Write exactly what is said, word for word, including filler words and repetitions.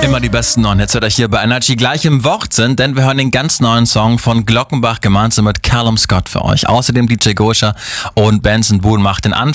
Immer die besten neuen Hits hört euch hier bei Energy gleich im Wortsinn, denn wir hören den ganz neuen Song von Glockenbach gemeinsam mit Callum Scott für euch. Außerdem D J Gosha und Benson Boone macht den Anfang.